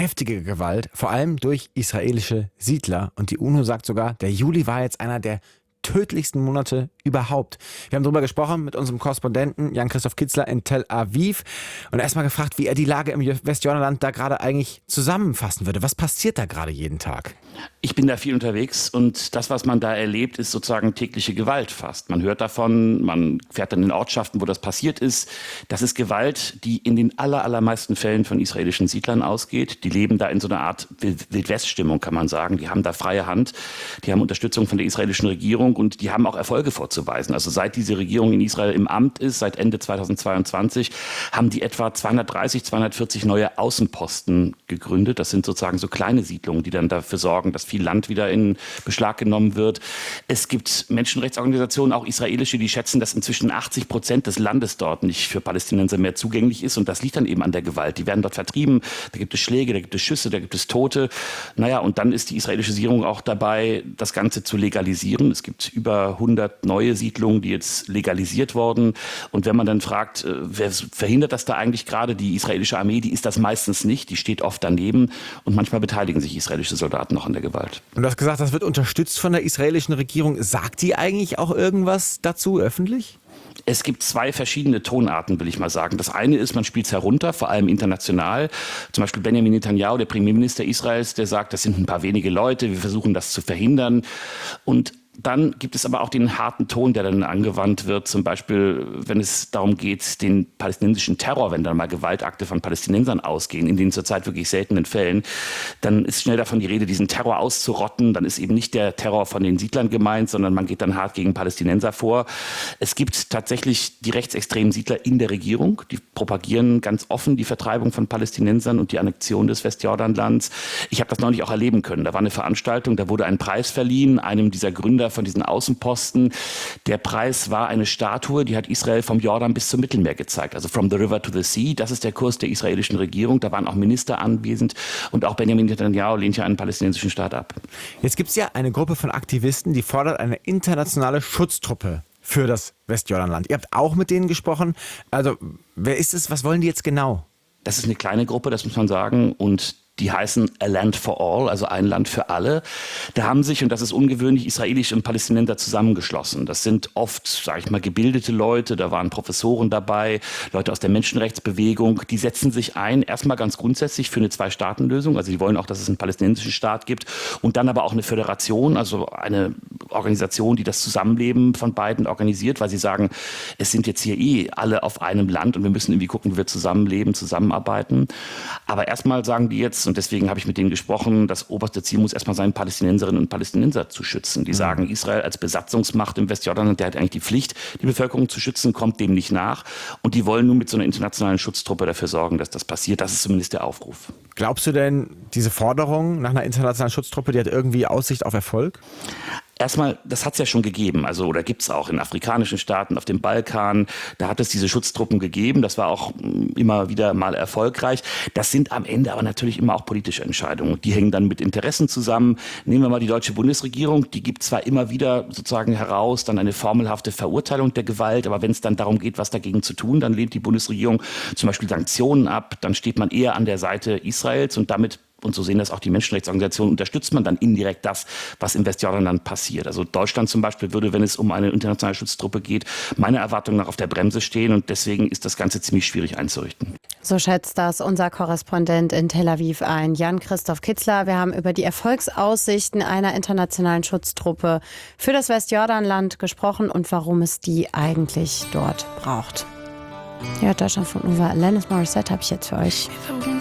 heftige Gewalt, vor allem durch israelische Siedler. Und die UNO sagt sogar, der Juli war jetzt einer der tödlichsten Monate überhaupt. Wir haben darüber gesprochen mit unserem Korrespondenten Jan-Christoph Kitzler in Tel Aviv und erstmal gefragt, wie er die Lage im Westjordanland da gerade eigentlich zusammenfassen würde. Was passiert da gerade jeden Tag? Ich bin da viel unterwegs und das, was man da erlebt, ist sozusagen tägliche Gewalt fast. Man hört davon, man fährt dann in Ortschaften, wo das passiert ist. Das ist Gewalt, die in den allermeisten Fällen von israelischen Siedlern ausgeht. Die leben da in so einer Art Wildwest-Stimmung, kann man sagen. Die haben da freie Hand, die haben Unterstützung von der israelischen Regierung und die haben auch Erfolge vorzuweisen. Also seit diese Regierung in Israel im Amt ist, seit Ende 2022, haben die etwa 240 neue Außenposten gegründet. Das sind sozusagen so kleine Siedlungen, die dann dafür sorgen, dass viel Land wieder in Beschlag genommen wird. Es gibt Menschenrechtsorganisationen, auch israelische, die schätzen, dass inzwischen 80% des Landes dort nicht für Palästinenser mehr zugänglich ist. Und das liegt dann eben an der Gewalt. Die werden dort vertrieben. Da gibt es Schläge, da gibt es Schüsse, da gibt es Tote. Naja, und dann ist die israelische Regierung auch dabei, das Ganze zu legalisieren. Es gibt über 100 neue Siedlungen, die jetzt legalisiert wurden. Und wenn man dann fragt, wer verhindert das da eigentlich gerade? Die israelische Armee, die ist das meistens nicht. Die steht oft daneben. Und manchmal beteiligen sich israelische Soldaten noch an der Gewalt. Und du hast gesagt, das wird unterstützt von der israelischen Regierung. Sagt die eigentlich auch irgendwas dazu öffentlich? Es gibt zwei verschiedene Tonarten, will ich mal sagen. Das eine ist, man spielt es herunter, vor allem international. Zum Beispiel Benjamin Netanyahu, der Premierminister Israels, der sagt, das sind ein paar wenige Leute, wir versuchen das zu verhindern. Und dann gibt es aber auch den harten Ton, der dann angewandt wird, zum Beispiel, wenn es darum geht, den palästinensischen Terror, wenn dann mal Gewaltakte von Palästinensern ausgehen, in den zurzeit wirklich seltenen Fällen, dann ist schnell davon die Rede, diesen Terror auszurotten. Dann ist eben nicht der Terror von den Siedlern gemeint, sondern man geht dann hart gegen Palästinenser vor. Es gibt tatsächlich die rechtsextremen Siedler in der Regierung, die propagieren ganz offen die Vertreibung von Palästinensern und die Annexion des Westjordanlands. Ich habe das neulich auch erleben können. Da war eine Veranstaltung, da wurde ein Preis verliehen, einem dieser Gründer von diesen Außenposten. Der Preis war eine Statue, die hat Israel vom Jordan bis zum Mittelmeer gezeigt. Also from the river to the sea. Das ist der Kurs der israelischen Regierung. Da waren auch Minister anwesend. Und auch Benjamin Netanyahu lehnt ja einen palästinensischen Staat ab. Jetzt gibt es ja eine Gruppe von Aktivisten, die fordert eine internationale Schutztruppe für das Westjordanland. Ihr habt auch mit denen gesprochen. Also, wer ist es? Was wollen die jetzt genau? Das ist eine kleine Gruppe, das muss man sagen. Und die heißen A Land for All, also ein Land für alle. Da haben sich, und das ist ungewöhnlich, israelische und Palästinenser zusammengeschlossen. Das sind oft, sage ich mal, gebildete Leute, da waren Professoren dabei, Leute aus der Menschenrechtsbewegung. Die setzen sich ein, erstmal ganz grundsätzlich für eine Zwei-Staaten-Lösung. Also die wollen auch, dass es einen palästinensischen Staat gibt und dann aber auch eine Föderation, also eine Organisation, die das Zusammenleben von beiden organisiert, weil sie sagen, es sind jetzt hier alle auf einem Land und wir müssen irgendwie gucken, wie wir zusammenleben, zusammenarbeiten. Aber erstmal sagen die jetzt, und deswegen habe ich mit denen gesprochen, das oberste Ziel muss erstmal sein, Palästinenserinnen und Palästinenser zu schützen. Die sagen, Israel als Besatzungsmacht im Westjordanland, der hat eigentlich die Pflicht, die Bevölkerung zu schützen, kommt dem nicht nach. Und die wollen nun mit so einer internationalen Schutztruppe dafür sorgen, dass das passiert. Das ist zumindest der Aufruf. Glaubst du denn, diese Forderung nach einer internationalen Schutztruppe, die hat irgendwie Aussicht auf Erfolg? Erstmal, das hat es ja schon gegeben, also oder gibt es auch in afrikanischen Staaten, auf dem Balkan, da hat es diese Schutztruppen gegeben, das war auch immer wieder mal erfolgreich. Das sind am Ende aber natürlich immer auch politische Entscheidungen, die hängen dann mit Interessen zusammen. Nehmen wir mal die deutsche Bundesregierung, die gibt zwar immer wieder sozusagen heraus dann eine formelhafte Verurteilung der Gewalt, aber wenn es dann darum geht, was dagegen zu tun, dann lehnt die Bundesregierung zum Beispiel Sanktionen ab, dann steht man eher an der Seite Israels und damit, und so sehen das auch die Menschenrechtsorganisationen, unterstützt man dann indirekt das, was im Westjordanland passiert. Also Deutschland zum Beispiel würde, wenn es um eine internationale Schutztruppe geht, meiner Erwartung nach auf der Bremse stehen. Und deswegen ist das Ganze ziemlich schwierig einzurichten. So schätzt das unser Korrespondent in Tel Aviv ein, Jan-Christoph Kitzler. Wir haben über die Erfolgsaussichten einer internationalen Schutztruppe für das Westjordanland gesprochen und warum es die eigentlich dort braucht. Ja, Deutschland von Alanis Morissette habe ich jetzt für euch.